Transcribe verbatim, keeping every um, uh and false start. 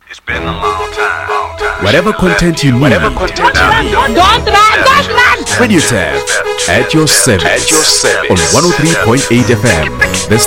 It's been a long time. Long time. Whatever content you need, Whatever content you Don't run, don't run! Radio Tap at your service At your service. on one oh three point eight F M. The